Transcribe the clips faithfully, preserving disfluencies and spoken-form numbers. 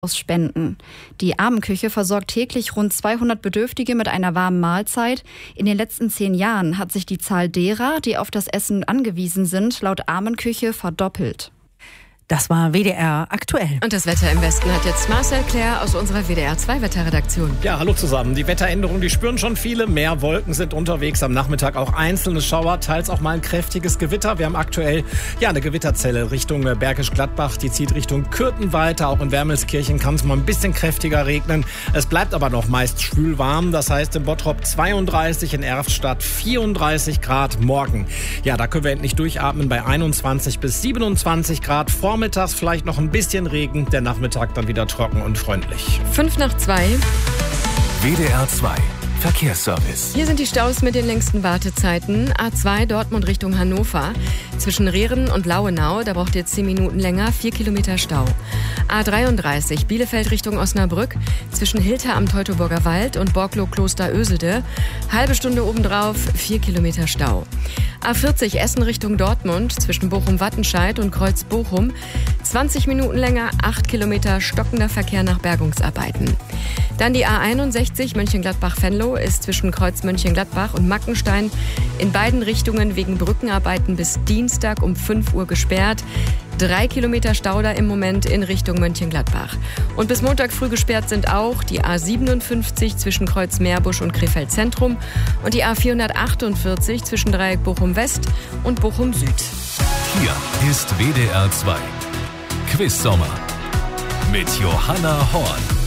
Spenden. Die Armenküche versorgt täglich rund zweihundert Bedürftige mit einer warmen Mahlzeit. In den letzten zehn Jahren hat sich die Zahl derer, die auf das Essen angewiesen sind, laut Armenküche verdoppelt. Das war W D R aktuell. Und das Wetter im Westen hat jetzt Marcel Claire aus unserer W D R zwei Wetterredaktion. Ja, hallo zusammen. Die Wetteränderungen, die spüren schon viele. Mehr Wolken sind unterwegs. Am Nachmittag auch einzelne Schauer, teils auch mal ein kräftiges Gewitter. Wir haben aktuell ja eine Gewitterzelle Richtung Bergisch Gladbach. Die zieht Richtung Kürten weiter. Auch in Wermelskirchen kann es mal ein bisschen kräftiger regnen. Es bleibt aber noch meist schwül warm. Das heißt in Bottrop zweiunddreißig, in Erftstadt vierunddreißig Grad morgen. Ja, da können wir endlich durchatmen bei einundzwanzig bis siebenundzwanzig Grad. Vormittags vielleicht noch ein bisschen Regen, der Nachmittag dann wieder trocken und freundlich. Fünf nach zwei. W D R zwei Verkehrsservice. Hier sind die Staus mit den längsten Wartezeiten. A zwei Dortmund Richtung Hannover. Zwischen Rehren und Lauenau, da braucht ihr zehn Minuten länger, vier Kilometer Stau. A dreiunddreißig Bielefeld Richtung Osnabrück. Zwischen Hilter am Teutoburger Wald und Borklow-Kloster-Öselde. Halbe Stunde obendrauf, vier Kilometer Stau. A vierzig Essen Richtung Dortmund. Zwischen Bochum-Wattenscheid und Kreuz-Bochum. zwanzig Minuten länger, acht Kilometer stockender Verkehr nach Bergungsarbeiten. Dann die A einundsechzig Mönchengladbach-Venlo ist zwischen Kreuz Mönchengladbach und Mackenstein in beiden Richtungen wegen Brückenarbeiten bis Dienstag um fünf Uhr gesperrt. Drei Kilometer Stau da im Moment in Richtung Mönchengladbach. Und bis Montag früh gesperrt sind auch die A siebenundfünfzig zwischen Kreuz Meerbusch und Krefeld Zentrum und die A vierhundertachtundvierzig zwischen Dreieck Bochum West und Bochum Süd. Hier ist W D R zwei Quiz Sommer mit Johanna Horn.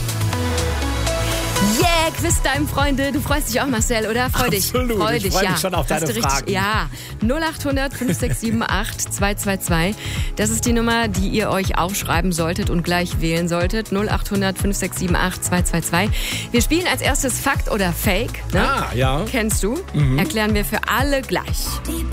Yeah, Quiz-Time, Freunde. Du freust dich auch, Marcel, oder? Freu dich. Absolut, Freu ich dich, freue ja. mich schon auf deine Hast du Fragen. Richtig, ja, null acht hundert fünf sechs sieben acht zwei zwei zwei. Das ist die Nummer, die ihr euch aufschreiben solltet und gleich wählen solltet. null acht hundert fünf sechs sieben acht zwei zwei zwei. Wir spielen als erstes Fakt oder Fake. Ne? Ah, ja. Kennst du? Mhm. Erklären wir für alle gleich.